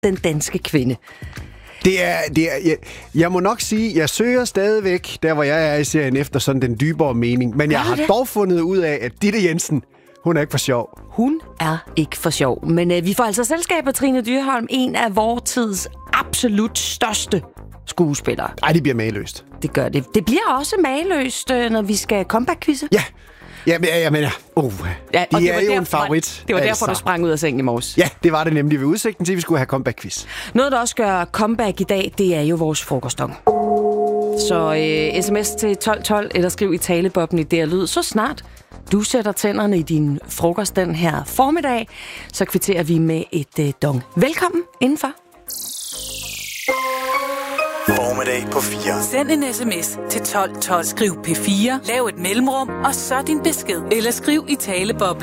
den danske kvinde. Jeg må nok sige, jeg søger stadigvæk, der hvor jeg er i serien, efter sådan den dybere mening. Men jeg har dog fundet ud af, at Ditte Jensen, hun er ikke for sjov. Hun er ikke for sjov. Men vi får altså selskab af Trine Dyrholm, en af vores tids absolut største skuespillere. Ej, det bliver mageløst. Det gør det. Det bliver også mageløst, når vi skal comeback-quizze. Ja. Ja, det er jo en favorit. Det var derfor, du sprang ud af sengen i morges. Ja, det var det nemlig ved udsigten til, at vi skulle have comeback-quiz. Noget, der også gør comeback i dag, det er jo vores frokostdong. Så sms til 1212 eller skriv i talebobben i der lyd. Så snart du sætter tænderne i din frokost den her formiddag, så kvitterer vi med et dong. Velkommen indenfor. Formiddag på 4. Send en sms til 1212. Skriv P4, lav et mellemrum, og så din besked. Eller skriv i taleboblen.